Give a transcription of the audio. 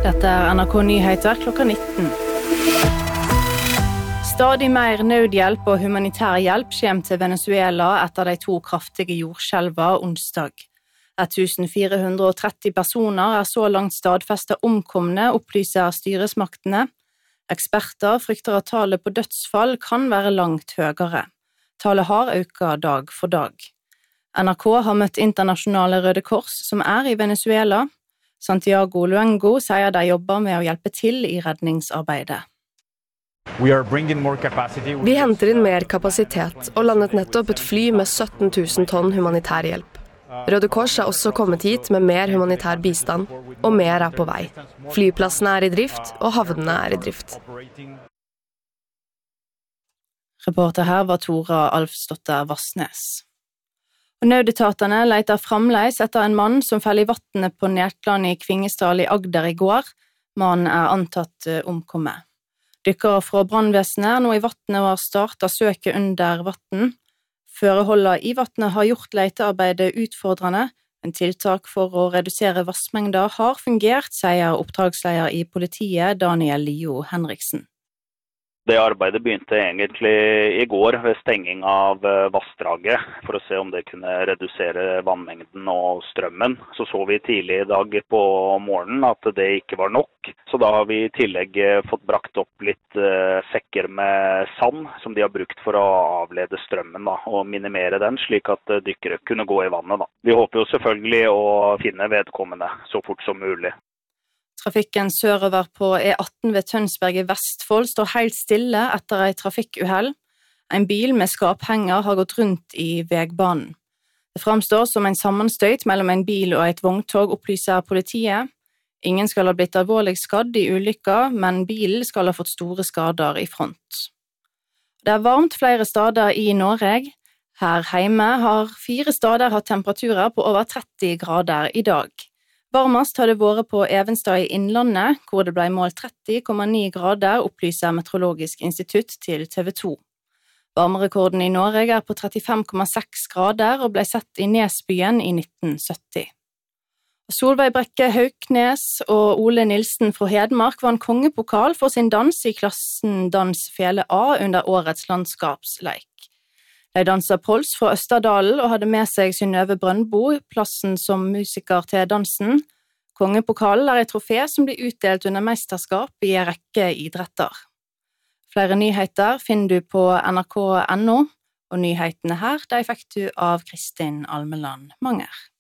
Dette NRK Nyheter klokka 19. Stadig mer nødhjelp og humanitær hjelp kommer til Venezuela etter de 2 kraftige jordskjelvene onsdag. 1430 personer så langt stadfestet omkomne, opplyser styresmaktene. Eksperter frykter at tallet på dødsfall kan være langt høyere. Tallet har økt dag for dag. NRK har møtt Internasjonale Røde Kors, som i Venezuela. Santiago Luengo sier de jobber med å hjelpe til i redningsarbeidet. Vi henter inn mer kapasitet og landet nettopp et fly med 17 000 tonn humanitær hjelp. Røde Kors har også kommet hit med mer humanitær bistand, og mer på vei. Flyplassene i drift, og havnene i drift. Reporter her var Tora Alfsdotter Vassnes. Nødetatene leter fremleis etter en mann som fell i vattnet på Nertland i Kvingesdal i Agder i går. Mannen antatt omkommet. Dykkere fra brannvesenet nå i vattnet og har startet søket under vatten. Føreholdet i vattnet har gjort letearbeidet utfordrende, men tiltak for å redusere vassmengder har fungert, sier oppdragsleder i politiet Daniel Lio Henriksen. Det arbeidet begynte egentlig i går ved stenging av vassdraget for å se om det kunne redusere vannmengden og strømmen. Så vi tidlig i dag på morgenen at det ikke var nok. Så da har vi i tillegg fått brakt opp litt sekker med sand som de har brukt for å avlede strømmen og minimere den slik at dykkere kunne gå i vannet. Vi håper jo selvfølgelig å finne vedkommende så fort som mulig. Trafikken sørover på E18 ved Tønsberg i Vestfold står helt stille etter et trafikkuhell. En bil med skaphenger har gått rundt i vegbanen. Det framstår som en sammenstøyt mellom en bil og et vogntog, opplyser politiet. Ingen skal ha blitt alvorlig skadd i ulykka, men bilen skal ha fått store skader i front. Det varmt flere steder i Norge. Her hjemme har 4 steder hatt temperaturer på over 30 grader i dag. Varmest har det vært på Evenstad i Innlandet, hvor det ble målt 30,9 grader, opplyser Meteorologisk institutt til TV 2. Varmerekorden i Norge på 35,6 grader og ble sett i Nesbyen i 1970. Solveig Brekke Hauknes og Ole Nilsen fra Hedmark vant kongepokal for sin dans i klassen Dans Fele A under årets landskapsleik. De danset Pols fra Østerdalen og hadde med seg Synnøve Brøndbo, plassen som musiker til dansen. Kongepokalen et trofé som blir utdelt under mesterskap i en rekke idretter. Flere nyheter finner du på nrk.no, og nyhetene her de fikk du av Kristin Almeland Manger.